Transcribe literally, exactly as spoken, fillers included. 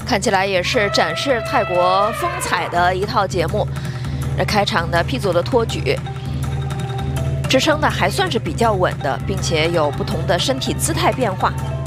看起来也是展示泰国风采的一套节目。这开场的 P 组的托举，支撑的还算是比较稳的，并且有不同的身体姿态变化。